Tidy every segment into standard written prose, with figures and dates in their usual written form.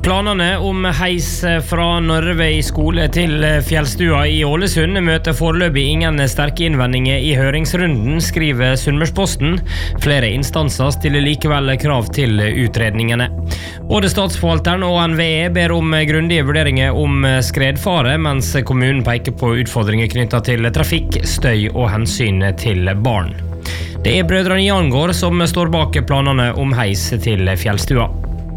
Planene om heis fra Norrøy skole til Fjellstua i Ålesund møter foreløpig ingen sterke innvendinger i høringsrunden, skriver Sunnmørsposten. Flere instanser stiller likevel krav til utredningene. Både statsforvalteren og NVE ber om grundige vurderinger om skredfare, mens kommunen peker på utfordringer knyttet til trafikk, støy og hensyn til barn. Det brødrene Jangård som står bak planene om heis til Fjellstua.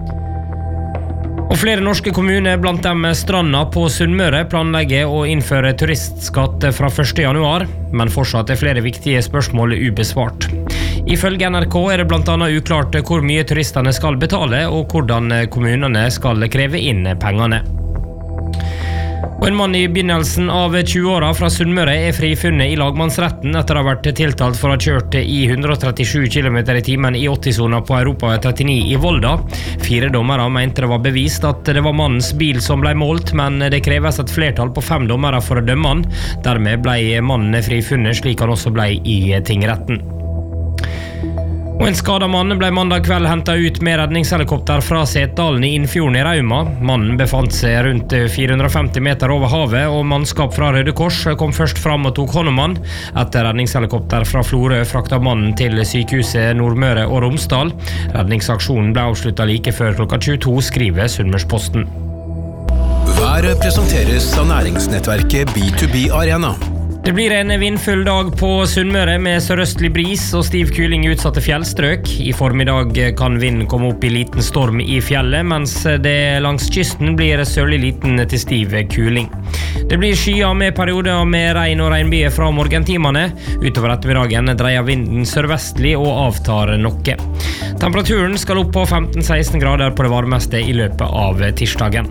Og flere norske kommuner, blant dem Stranda på Sunnmøre, planlegger å innføre turistskatt fra 1. januar, men fortsatt flere viktige spørsmål ubesvart. Ifølge NRK det blant annet uklart hvor mye turistene skal betale, og hvordan kommunene skal kreve inn pengene. Og en mann i begynnelsen av 20-åra fra Sunnmøre frifunnet i lagmannsretten etter å ha vært tiltalt for å ha kjørt i 137 km i timen i 80-sona på Europa 39 i Volda. 4 dommere mente det var bevist at det var mannens bil som ble målt, men det kreves et flertall på 5 dommere for å dømme han. Dermed ble mannen frifunnet, slik han også ble i tingretten. Og en skadet mann ble mandag kveld hentet ut med redningshelikopter fra Setdalen i Innfjorden i Rauma. Mannen befant seg rundt 450 meter over havet, og mannskap fra Røde Kors kom først fram og tok hånd om han. Etter redningshelikopter fra Florø fraktet mannen til sykehuset Nordmøre og Romsdal. Redningsaksjonen ble avsluttet like før klokka 22, skriver Sunnmørsposten. Været presenteres av næringsnettverket B2B Arena. Det blir en vindfull dag på Sunnmøre med sørøstlig bris og stiv kuling i utsatte fjellstrøk. I formiddag kan vinden komme opp i liten storm i fjellet, mens det langs kysten blir sørlig liten til stiv kuling. Det blir skyer med perioder med regn og regnbyger fra morgentimene. Utover ettermiddagen dreier vinden sørvestlig og avtar noe. Temperaturen skal opp på 15-16 grader på det varmeste i løpet av tirsdagen.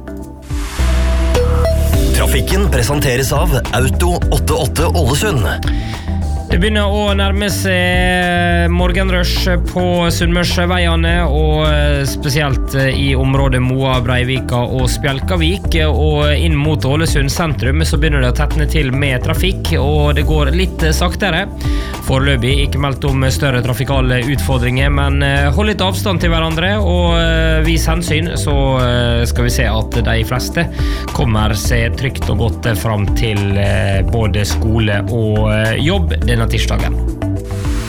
Trafikken presenteres av Auto 88 Ålesund. Det begynner å nærme seg morgenrush på Sunnmørsveiene, og spesielt i området Moa, Breivika og Spjelkavik. Og inn mot Ålesund sentrum så begynner det å tette til med trafikk, og det går litt saktere. Foreløpig ikke meldt om større trafikale utfordringer, men hold litt avstand til hverandre og vis hensyn, så skal vi se at de fleste kommer seg trygt og godt fram til både skole og jobb denne tirsdagen.